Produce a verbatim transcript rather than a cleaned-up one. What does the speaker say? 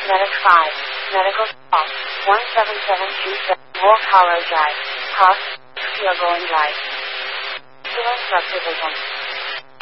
Medic five. Medical call. one seven seven two seven. Wolf Hollow Drive. Cross. Field Bowling Drive. Ambulance Division.